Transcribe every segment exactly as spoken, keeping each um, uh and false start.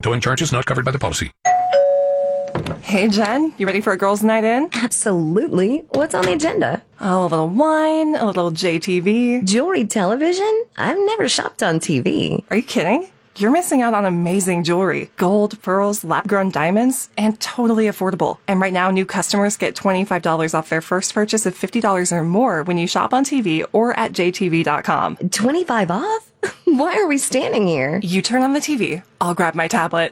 Towing charges not covered by the policy. Hey, Jen, you ready for a girls' night in? Absolutely. What's on the agenda? Oh, a little wine, a little J T V. Jewelry television? I've never shopped on T V. Are you kidding? You're missing out on amazing jewelry. Gold, pearls, lab-grown diamonds, and totally affordable. And right now, new customers get twenty-five dollars off their first purchase of fifty dollars or more when you shop on T V or at j t v dot com. twenty-five off? Why are we standing here? You turn on the T V. I'll grab my tablet.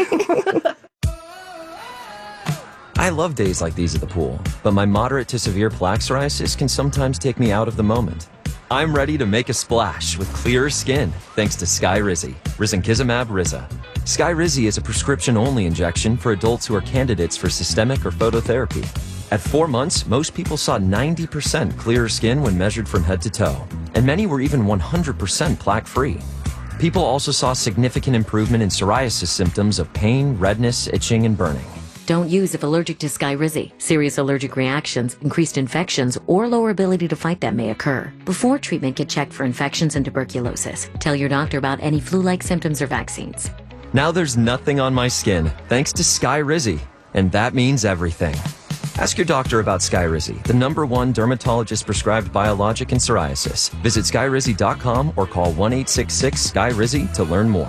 I love days like these at the pool, but my moderate to severe plaque psoriasis can sometimes take me out of the moment. I'm ready to make a splash with clearer skin thanks to Skyrizi, risankizumab Riza. Skyrizi is a prescription-only injection for adults who are candidates for systemic or phototherapy. At four months, most people saw ninety percent clearer skin when measured from head to toe, and many were even one hundred percent plaque-free. People also saw significant improvement in psoriasis symptoms of pain, redness, itching, and burning. Don't use if allergic to Skyrizi. Serious allergic reactions, increased infections, or lower ability to fight them may occur. Before treatment, get checked for infections and tuberculosis. Tell your doctor about any flu-like symptoms or vaccines. Now there's nothing on my skin thanks to Skyrizi, and that means everything. Ask your doctor about Skyrizi, the number one dermatologist-prescribed biologic in psoriasis. Visit skyrizi dot com or call one eight six six Skyrizi to learn more.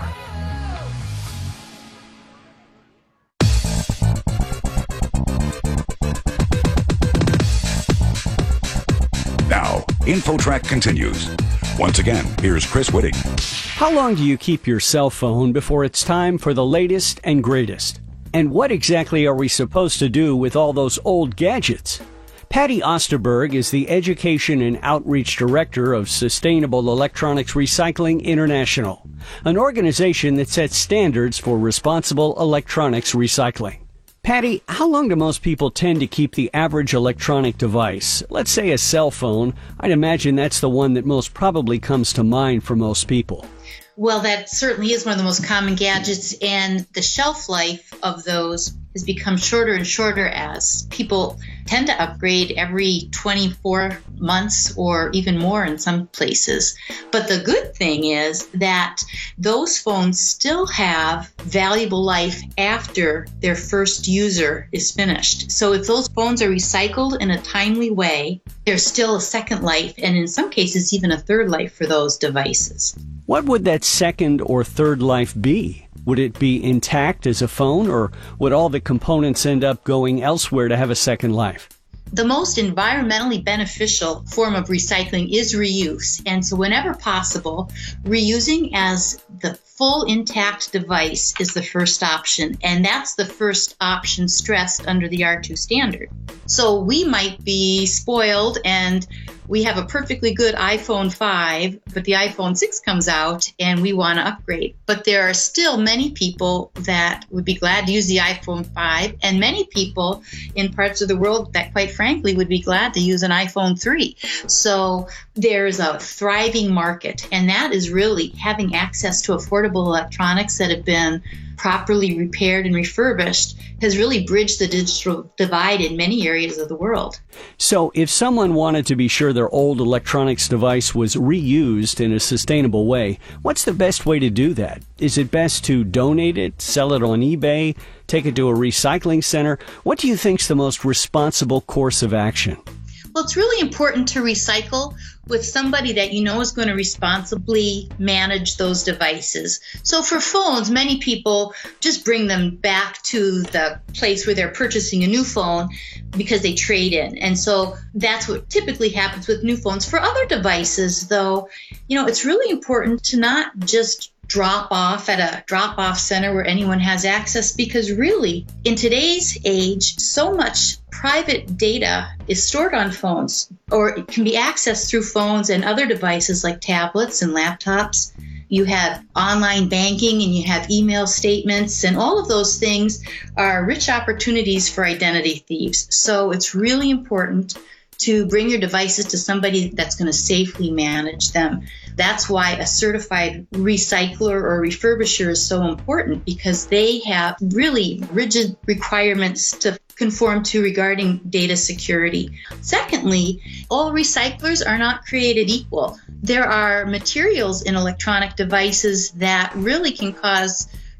Now, InfoTrack continues. Once again, here's Chris Whitting. How long do you keep your cell phone before it's time for the latest and greatest? And what exactly are we supposed to do with all those old gadgets? Patty Osterberg is the Education and Outreach Director of Sustainable Electronics Recycling International, an organization that sets standards for responsible electronics recycling. Patty, how long do most people tend to keep the average electronic device? Let's say a cell phone. I'd imagine that's the one that most probably comes to mind for most people. Well, that certainly is one of the most common gadgets, and the shelf life of those has become shorter and shorter as people tend to upgrade every twenty-four months or even more in some places. But the good thing is that those phones still have valuable life after their first user is finished. So if those phones are recycled in a timely way, there's still a second life, and in some cases even a third life for those devices. What would that second or third life be? Would it be intact as a phone, or would all the components end up going elsewhere to have a second life? The most environmentally beneficial form of recycling is reuse. And so whenever possible, reusing as the full intact device is the first option. And that's the first option stressed under the R two standard. So we might be spoiled and we have a perfectly good iPhone five, but the iPhone six comes out and we want to upgrade. But there are still many people that would be glad to use the iPhone five, and many people in parts of the world that, quite frankly, would be glad to use an iPhone three. So there's a thriving market, and that is really having access to affordable electronics that have been properly repaired and refurbished has really bridged the digital divide in many areas of the world. So if someone wanted to be sure their old electronics device was reused in a sustainable way, what's the best way to do that? Is it best to donate it, sell it on eBay, take it to a recycling center? What do you think's the most responsible course of action? Well, it's really important to recycle with somebody that you know is going to responsibly manage those devices. So for phones, many people just bring them back to the place where they're purchasing a new phone because they trade in. And so that's what typically happens with new phones. For other devices, though, you know, it's really important to not just drop off at a drop-off center where anyone has access, because really, in today's age, so much private data is stored on phones, or it can be accessed through phones and other devices like tablets and laptops. You have online banking and you have email statements, and all of those things are rich opportunities for identity thieves. So it's really important to bring your devices to somebody that's going to safely manage them. That's why a certified recycler or refurbisher is so important, because they have really rigid requirements to conform to regarding data security. Secondly, all recyclers are not created equal. There are materials in electronic devices that really can cause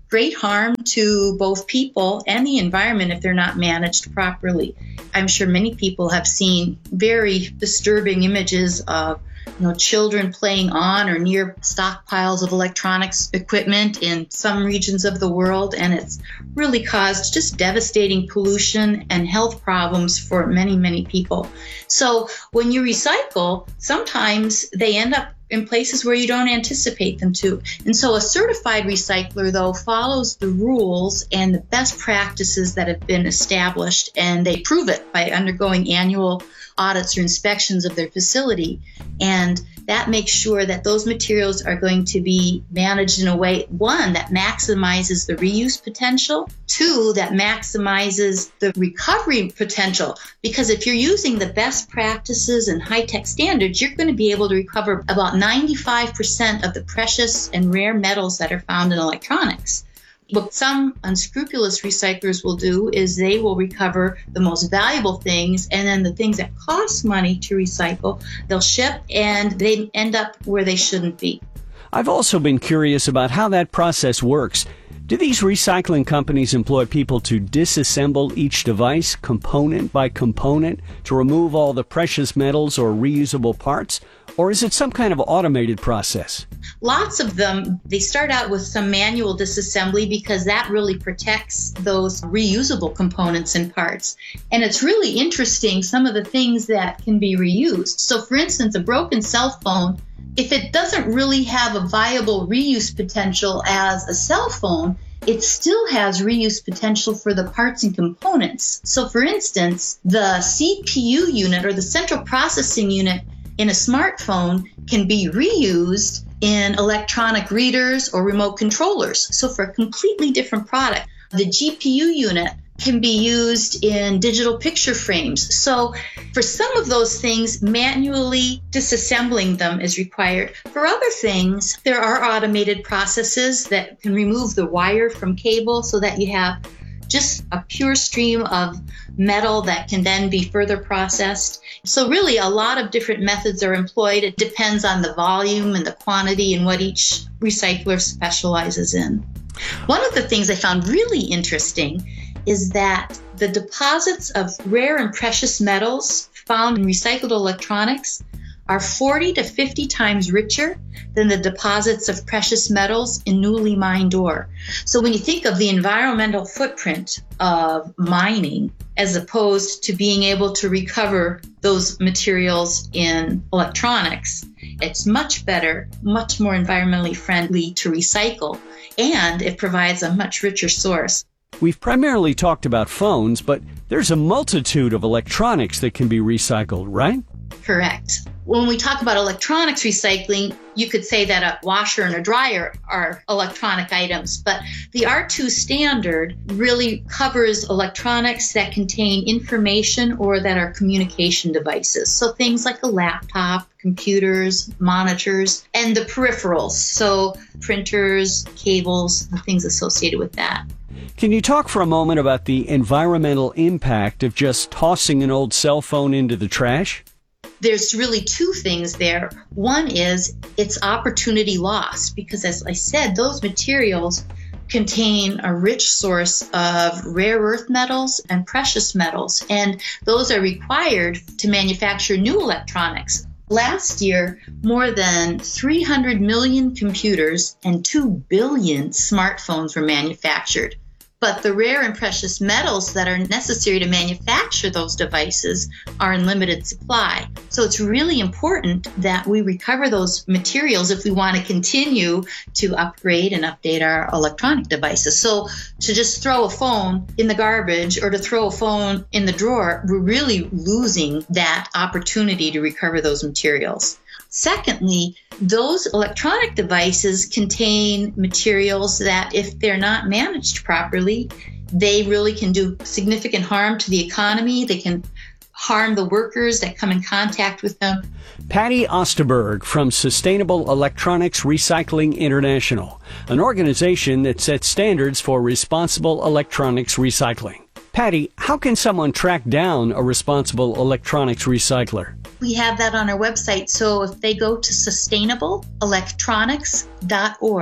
great harm to both people and the environment if they're not managed properly. I'm sure many people have seen very disturbing images of you know, children playing on or near stockpiles of electronics equipment in some regions of the world, and it's really caused just devastating pollution and health problems for many, many people. So when you recycle, sometimes they end up in places where you don't anticipate them to. And so a certified recycler, though, follows the rules and the best practices that have been established, and they prove it by undergoing annual audits or inspections of their facility. And that makes sure that those materials are going to be managed in a way, one, that maximizes the reuse potential, two, that maximizes the recovery potential. Because if you're using the best practices and high-tech standards, you're going to be able to recover about ninety-five percent of the precious and rare metals that are found in electronics. What some unscrupulous recyclers will do is they will recover the most valuable things, and then the things that cost money to recycle, they'll ship, and they end up where they shouldn't be. I've also been curious about how that process works. Do these recycling companies employ people to disassemble each device component by component to remove all the precious metals or reusable parts? Or is it some kind of automated process? Lots of them, they start out with some manual disassembly because that really protects those reusable components and parts. And it's really interesting, some of the things that can be reused. So for instance, a broken cell phone, if it doesn't really have a viable reuse potential as a cell phone, it still has reuse potential for the parts and components. So for instance, the C P U unit or the central processing unit in a smartphone can be reused in electronic readers or remote controllers. So for a completely different product, the G P U unit can be used in digital picture frames. So for some of those things, manually disassembling them is required. For other things, there are automated processes that can remove the wire from cable so that you have just a pure stream of metal that can then be further processed. So really a lot of different methods are employed. It depends on the volume and the quantity and what each recycler specializes in. One of the things I found really interesting is that the deposits of rare and precious metals found in recycled electronics are forty to fifty times richer than the deposits of precious metals in newly mined ore. So when you think of the environmental footprint of mining as opposed to being able to recover those materials in electronics, it's much better, much more environmentally friendly to recycle, and it provides a much richer source. We've primarily talked about phones, but there's a multitude of electronics that can be recycled, right? Correct. When we talk about electronics recycling, you could say that a washer and a dryer are electronic items, but the R two standard really covers electronics that contain information or that are communication devices. So things like a laptop, computers, monitors, and the peripherals, so printers, cables, the things associated with that. Can you talk for a moment about the environmental impact of just tossing an old cell phone into the trash? There's really two things there. One is it's opportunity lost because, as I said, those materials contain a rich source of rare earth metals and precious metals, and those are required to manufacture new electronics. Last year, more than three hundred million computers and two billion smartphones were manufactured. But the rare and precious metals that are necessary to manufacture those devices are in limited supply. So it's really important that we recover those materials if we want to continue to upgrade and update our electronic devices. So to just throw a phone in the garbage or to throw a phone in the drawer, we're really losing that opportunity to recover those materials. Secondly, those electronic devices contain materials that, if they're not managed properly, they really can do significant harm to the economy. They can harm the workers that come in contact with them. Patty Osterberg from Sustainable Electronics Recycling International, an organization that sets standards for responsible electronics recycling. Patty, how can someone track down a responsible electronics recycler? We have that on our website. So if they go to sustainable electronics dot org,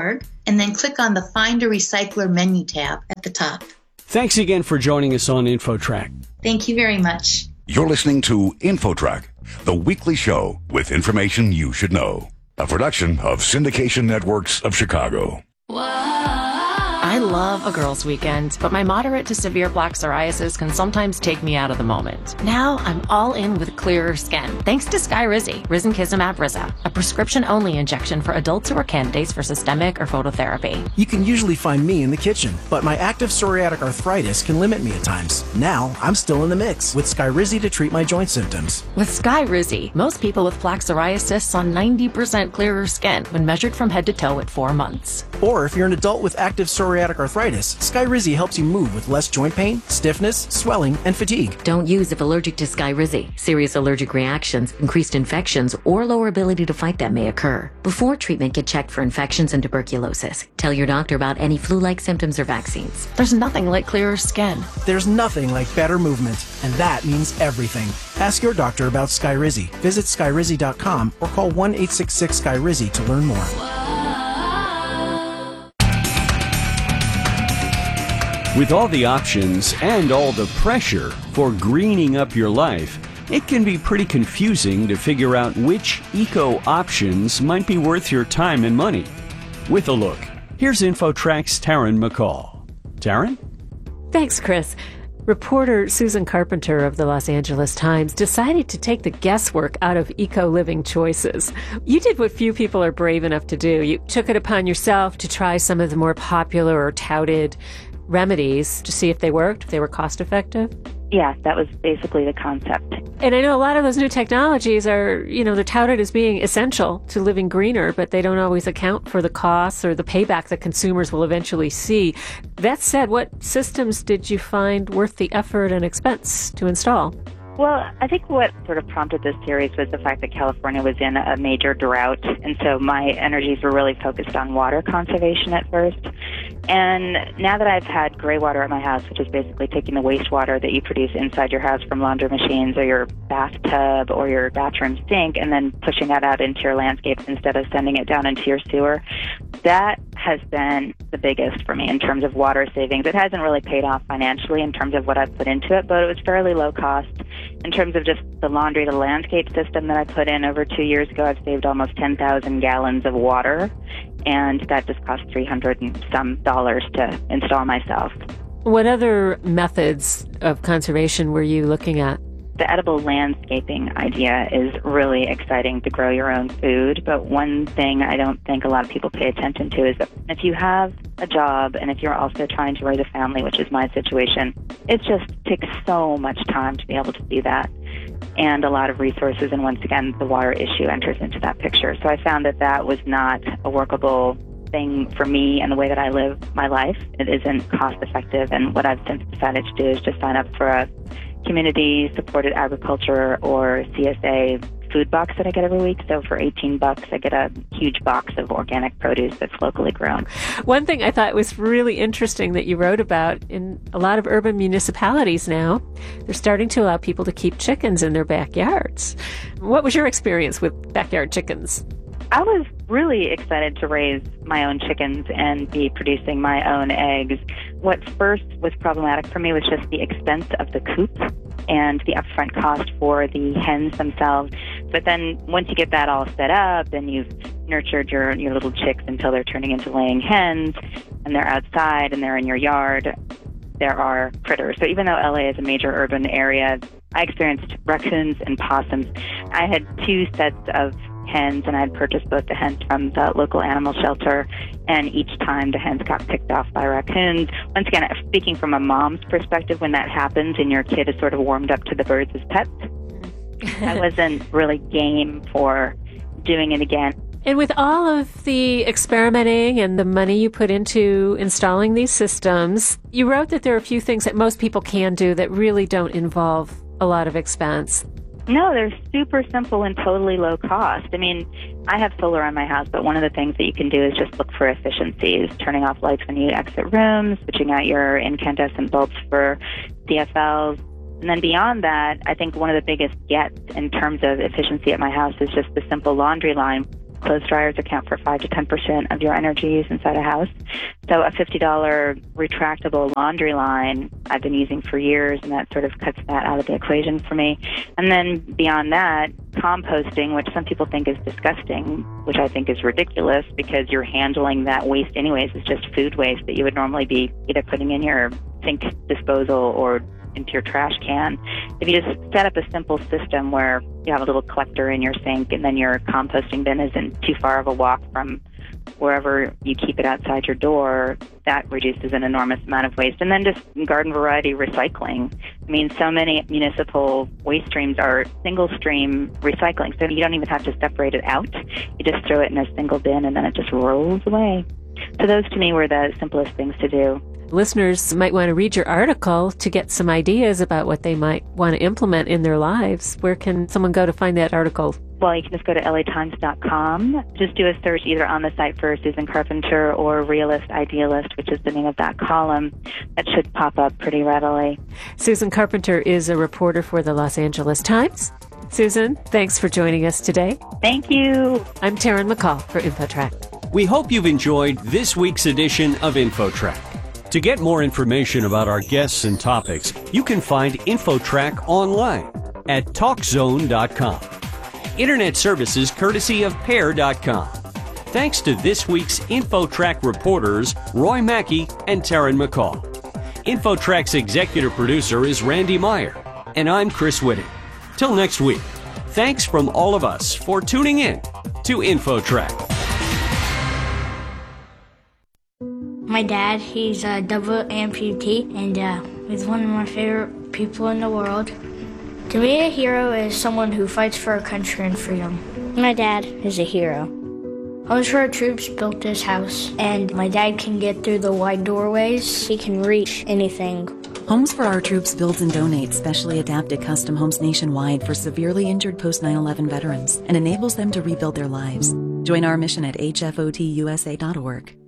and then click on the Find a Recycler menu tab at the top. Thanks again for joining us on InfoTrack. Thank you very much. You're listening to InfoTrack, the weekly show with information you should know. A production of Syndication Networks of Chicago. I love a girls' weekend, but my moderate to severe plaque psoriasis can sometimes take me out of the moment. Now I'm all in with clearer skin, thanks to Skyrizi, Risankizumab Riza, a prescription-only injection for adults who are candidates for systemic or phototherapy. You can usually find me in the kitchen, but my active psoriatic arthritis can limit me at times. Now I'm still in the mix with Skyrizi to treat my joint symptoms. With Skyrizi, most people with plaque psoriasis saw ninety percent clearer skin when measured from head to toe at four months. Or if you're an adult with active psoriatic arthritis, Skyrizi helps you move with less joint pain, stiffness, swelling, and fatigue. Don't use if allergic to Skyrizi. Serious allergic reactions, increased infections, or lower ability to fight them may occur. Before treatment, get checked for infections and tuberculosis. Tell your doctor about any flu-like symptoms or vaccines. There's nothing like clearer skin. There's nothing like better movement, and that means everything. Ask your doctor about Skyrizi. Visit skyrizi dot com or call one eight six six Skyrizi to learn more. With all the options and all the pressure for greening up your life, it can be pretty confusing to figure out which eco options might be worth your time and money. With a look, here's InfoTrack's Taryn McCall. Taryn? Thanks, Chris. Reporter Susan Carpenter of the Los Angeles Times decided to take the guesswork out of eco-living choices. You did what few people are brave enough to do. You took it upon yourself to try some of the more popular or touted remedies to see if they worked, if they were cost-effective. Yeah, that was basically the concept. And I know a lot of those new technologies are, you know, they're touted as being essential to living greener, but they don't always account for the costs or the payback that consumers will eventually see. That said, what systems did you find worth the effort and expense to install? Well, I think what sort of prompted this series was the fact that California was in a major drought, and so my energies were really focused on water conservation at first. And now that I've had gray water at my house, which is basically taking the wastewater that you produce inside your house from laundry machines or your bathtub or your bathroom sink and then pushing that out into your landscapes instead of sending it down into your sewer, that has been the biggest for me in terms of water savings. It hasn't really paid off financially in terms of what I've put into it, but it was fairly low cost. In terms of just the laundry to landscape system that I put in over two years ago, I've saved almost ten thousand gallons of water, and that just cost three hundred and some dollars to install myself. What other methods of conservation were you looking at? The edible landscaping idea is really exciting to grow your own food, but one thing I don't think a lot of people pay attention to is that if you have a job and if you're also trying to raise a family, which is my situation, it just takes so much time to be able to do that and a lot of resources, and once again, the water issue enters into that picture. So I found that that was not a workable thing for me and the way that I live my life. It isn't cost effective, and what I've since decided to do is just sign up for a community-supported agriculture or C S A food box that I get every week. So for eighteen bucks, I get a huge box of organic produce that's locally grown. One thing I thought was really interesting that you wrote about, in a lot of urban municipalities now, they're starting to allow people to keep chickens in their backyards. What was your experience with backyard chickens? I was really excited to raise my own chickens and be producing my own eggs. What first was problematic for me was just the expense of the coop and the upfront cost for the hens themselves. But then once you get that all set up and you've nurtured your, your little chicks until they're turning into laying hens and they're outside and they're in your yard, there are critters. So even though L A is a major urban area, I experienced raccoons and possums. I had two sets of hens, and I had purchased both the hens from the local animal shelter, and each time the hens got picked off by raccoons. Once again, speaking from a mom's perspective, when that happens and your kid is sort of warmed up to the birds as pets, I wasn't really game for doing it again. And with all of the experimenting and the money you put into installing these systems, you wrote that there are a few things that most people can do that really don't involve a lot of expense. No, they're super simple and totally low cost. I mean, I have solar on my house, but one of the things that you can do is just look for efficiencies, turning off lights when you exit rooms, switching out your incandescent bulbs for C F Ls. And then beyond that, I think one of the biggest gets in terms of efficiency at my house is just the simple laundry line. Clothes dryers account for five to ten percent of your energy use inside a house. So a fifty dollars retractable laundry line I've been using for years, and that sort of cuts that out of the equation for me. And then beyond that, composting, which some people think is disgusting, which I think is ridiculous because you're handling that waste anyways. It's just food waste that you would normally be either putting in your sink disposal or into your trash can. If you just set up a simple system where you have a little collector in your sink and then your composting bin isn't too far of a walk from wherever you keep it outside your door, that reduces an enormous amount of waste. And then just garden variety recycling. I mean, so many municipal waste streams are single stream recycling, so you don't even have to separate it out. You just throw it in a single bin and then it just rolls away. So those to me were the simplest things to do. Listeners might want to read your article to get some ideas about what they might want to implement in their lives. Where can someone go to find that article? Well, you can just go to L A Times dot com. Just do a search either on the site for Susan Carpenter or Realist Idealist, which is the name of that column. That should pop up pretty readily. Susan Carpenter is a reporter for the Los Angeles Times. Susan, thanks for joining us today. Thank you. I'm Taryn McCall for InfoTrack. We hope you've enjoyed this week's edition of InfoTrack. To get more information about our guests and topics, you can find InfoTrack online at talk zone dot com. Internet services courtesy of pair dot com. Thanks to this week's InfoTrack reporters, Roy Mackey and Taryn McCall. InfoTrack's executive producer is Randy Meyer, and I'm Chris Whitting. Till next week, thanks from all of us for tuning in to InfoTrack. My dad, he's a double amputee, and uh, he's one of my favorite people in the world. To me, a hero is someone who fights for our country and freedom. My dad is a hero. Homes for Our Troops built this house, and my dad can get through the wide doorways. He can reach anything. Homes for Our Troops builds and donates specially adapted custom homes nationwide for severely injured post nine eleven veterans and enables them to rebuild their lives. Join our mission at H F O T U S A dot org.